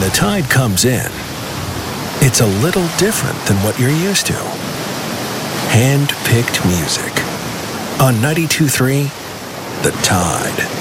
the tide comes in, it's a little different than what you're used to. Hand-picked music. On 92.3, The Tide.